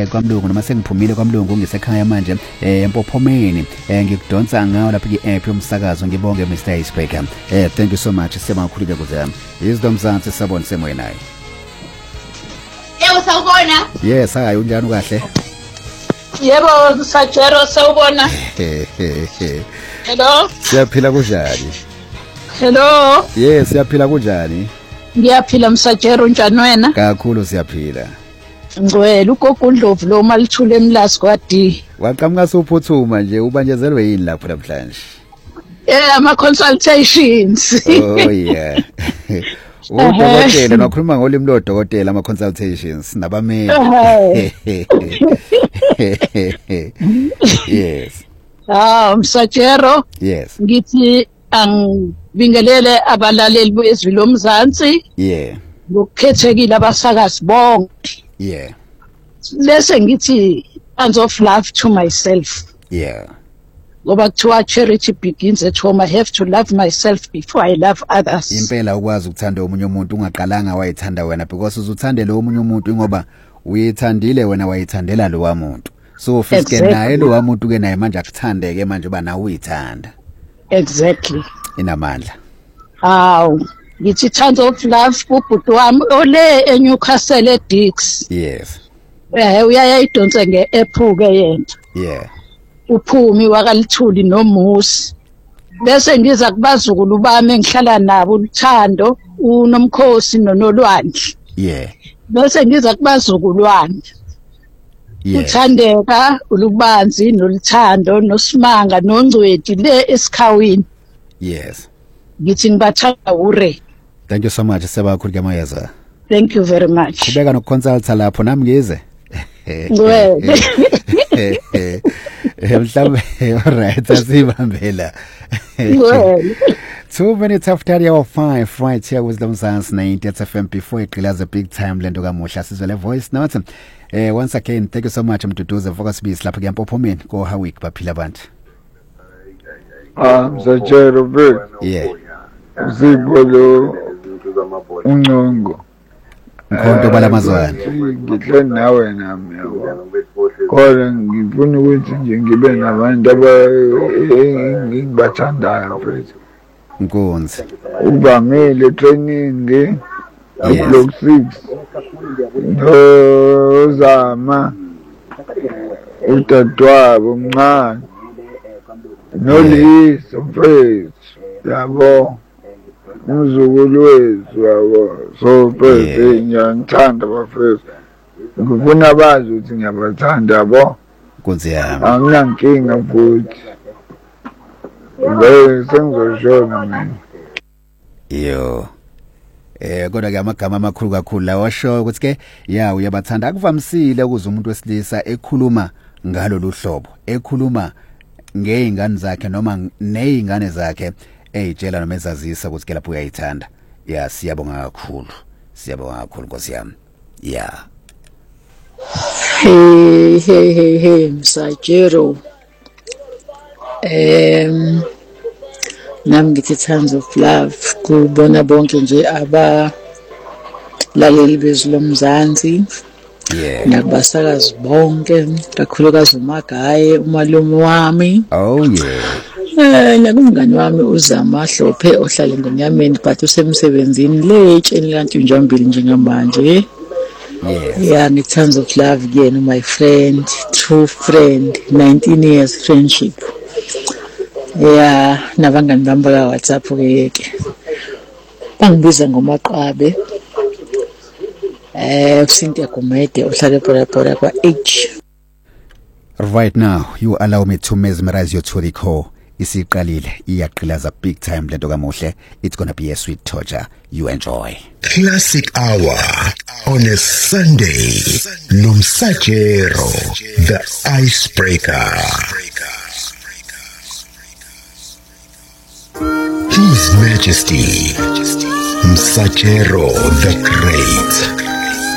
kwaMlungu noma sengiphumile kwaMlungu ngisekhaya manje empophomeni ngikudonsa ngawo lapha i-app yomsakazo ngibonge Mr Icebreaker. Thank you so much semakhulike kuzami. Yizo Mzansi sabona semoya naye. Yebo sawubona. Yes, hayi unjani kahle? Yebo Sajero sawubona. Hello. Siyaphila kunjani? Hello. Yes, siyaphila kunjani? Ngiyaphila Msajero njani wena? Kakhulu siyaphila. Ngcwele ugogo uNdlovu lo malithule emlazi kwadi. Waqhamuka suphuthuma nje ubanjezelwe yini lapho namhlanje? Ama consultations. Oh yeah. Udokotela nakhuluma ngolimi lodokotela ama consultations nabameli. Yes. Msajero. Yes. Ngithi angibingelele abalaleli bezwi lomzansi. Yeah. Ngokukhethekile abasakazi bonke. Yeah. Bese ngithi hands of love to myself. Yeah. Ngoba kuthiwa charity begins at home. I have to love myself before I love others. Impela ukwazi ukuthanda omunye umuntu ungaqalanga wayithanda wena because uzuthande lo omunye umuntu ngoba uyithandile wena wayithandela lo wamuntu. So fiske naye lo wamuntu ke naye manje akuthandeke manje ba nawe uyithanda. Exactly. Inamandla. Ngithi hands of love kubhuti wami ole eNewcastle eDix. Yes. Uyayidonsa nge-app ke yena. Yeah. Uphumi wakalithuli nomusi. Bese ngiza kubazukulu bami engihlala nabo uLthando, uNomkhosi noNolwandle. Yeah. Bese ngiza kubazukulwane. Uthandeka, uLubanzi noLthando noSimanga noNgcweti le esikhawini. Yes. Ngithi ngibathanda ure. Thank you so much sebakhulu kamayeza. Thank you very much. Kubeka nokuconsulta lapho nami ngize. Ngwele. Mhlawumbe alright asibambela. 2 minutes after the hour 5 right here with Mzansi 90 FM before iqhilaza big time lento kamuhla sizwe le voice note. Once again thank you so much Mduduze focus bis lapha kuMpophomeni ko Hawik baphila abantu. Msajero big. Yeah. Zibolo uncongo. Nkonto balamazwana. Ngihle nawe nami yabo. Kodwa ngifuna ukuthi nje ngibe nabantu ababathandayo mfethu. Nkonzi. Ubangele training block 6. Nozama utadwabo mncane. Noliso mfethu yabo. Umzukulu wethu yabo. So pheze ngiyangithanda bafethu. Ngifuna bazi ukuthi ngiyabathanda yabo. Nkonzi yami. Anginankinga futhi. Sengizoshola mina. Yo. Kodwa ke amagama amakhulu kakhulu lawa washo ukuthi ke ya uyabathanda akuvamisile ukuze umuntu wesilisa ekhuluma ngalo luhlobo ekhuluma ngeingane zakhe noma nezingane zakhe eyitshela noma ezazisa ukuthi ke lapho uyayithanda. Ya siyabonga kakhulu Nkosi yami. Yeah. Hey Msajero. Nami ngithi hands of love kubona bonke nje abalaleli bezwi lomzansi. Yeah. Nakubasakazi bonke kakhulukazi uMagaye umalume wami. Oh yeah. Nakumngani wami uZama Hlophe ohlala eNgonyameni but usemsebenzini letsheni kanti njambili njengamanje. Yes. Yeah, ngithi hands of love again my friend, true friend, 19 years friendship. Yeah, nabangani bami baka WhatsApp ke bangibiza ngoMaqabe. Cynthia Gumede uhlala ePorapora kwa H. Right now you allow me to mesmerize you to the core. Isiqalile iyaqhilaza big time lento kamuhle. It's gonna be a sweet torture. You enjoy. Classic Hour on a Sunday. Nomsajero, the icebreaker. His Majesty Msajero the Great.